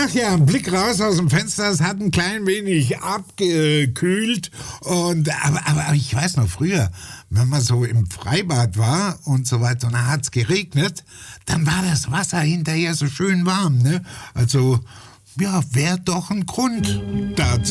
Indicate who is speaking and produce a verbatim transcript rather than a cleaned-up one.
Speaker 1: Ach ja, ein Blick raus aus dem Fenster, es hat ein klein wenig abgekühlt. Und, aber, aber, aber ich weiß noch früher, wenn man so im Freibad war und so weiter, und dann hat es geregnet, dann war das Wasser hinterher so schön warm. Ne? Also, ja, wäre doch ein Grund dazu.